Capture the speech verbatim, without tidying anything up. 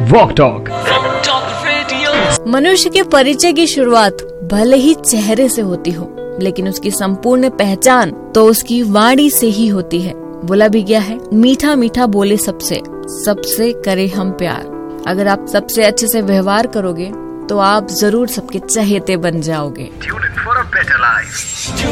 Walk talk. मनुष्य के परिचय की शुरुआत भले ही चेहरे से होती हो, लेकिन उसकी संपूर्ण पहचान तो उसकी वाणी से ही होती है। बोला भी गया है, मीठा मीठा बोले सबसे, सबसे करे हम प्यार। अगर आप सबसे अच्छे से व्यवहार करोगे तो आप जरूर सबके चहेते बन जाओगे।